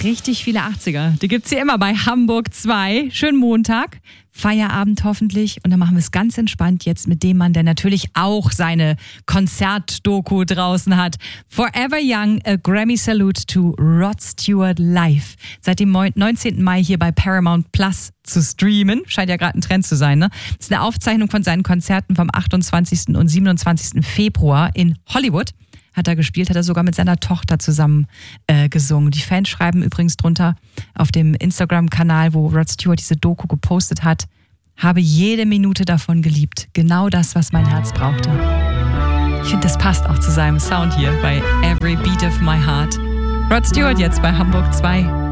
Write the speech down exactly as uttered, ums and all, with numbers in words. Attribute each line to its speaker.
Speaker 1: Richtig viele achtziger. Die gibt's hier immer bei Hamburg zwei. Schönen Montag, Feierabend hoffentlich. Und dann machen wir es ganz entspannt jetzt mit dem Mann, der natürlich auch seine Konzertdoku draußen hat. Forever Young, a Grammy Salute to Rod Stewart live. Seit dem neunzehnten Mai hier bei Paramount Plus zu streamen. Scheint ja gerade ein Trend zu sein, ne? Das ist eine Aufzeichnung von seinen Konzerten vom achtundzwanzigsten und siebenundzwanzigsten Februar in Hollywood. Hat er gespielt, hat er sogar mit seiner Tochter zusammen äh, gesungen. Die Fans schreiben übrigens drunter auf dem Instagram-Kanal, wo Rod Stewart diese Doku gepostet hat, habe jede Minute davon geliebt. Genau das, was mein Herz brauchte. Ich finde, das passt auch zu seinem Sound hier bei Every Beat of My Heart. Rod Stewart jetzt bei Hamburg zwei.